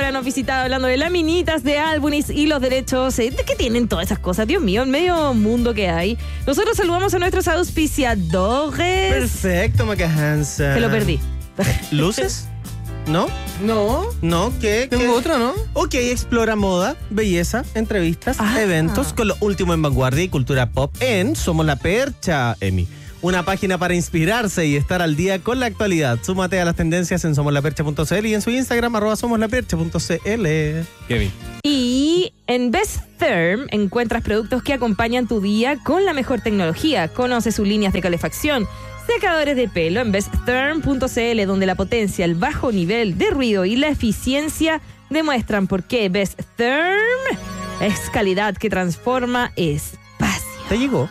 siempre nos visitado hablando de laminitas, de álbumes y los derechos. ¿De qué tienen todas esas cosas? Dios mío, el medio mundo que hay. Nosotros saludamos a nuestros auspiciadores. Perfecto, Maca Hansen. Te lo perdí. ¿Luces? ¿No? No, ¿Qué? tengo otra, ¿no? Ok, explora moda, belleza, entrevistas, eventos con lo último en vanguardia y cultura pop en Somos la Percha, Emi. Una página para inspirarse y estar al día con la actualidad. Súmate a las tendencias en somoslapercha.cl y en su Instagram @somoslapercha.cl. Kevin. Y en Best Therm encuentras productos que acompañan tu día con la mejor tecnología. Conoce sus líneas de calefacción, secadores de pelo en besttherm.cl, donde la potencia, el bajo nivel de ruido y la eficiencia demuestran por qué Best Therm es calidad que transforma espacio. ¿Te llegó?